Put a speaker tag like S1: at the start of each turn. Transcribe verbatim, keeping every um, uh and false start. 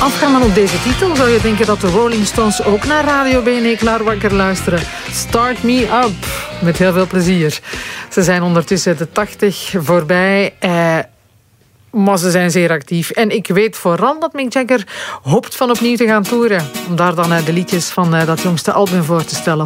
S1: afgaan dan op deze titel, zou je denken dat de Rolling Stones ook naar Radio B N E klaar wakker luisteren. Start Me Up. Met heel veel plezier. Ze zijn ondertussen de tachtig voorbij. Eh, maar ze zijn zeer actief. En ik weet vooral dat Mick Jagger hoopt van opnieuw te gaan toeren. Om daar dan uh, de liedjes van uh, dat jongste album voor te stellen.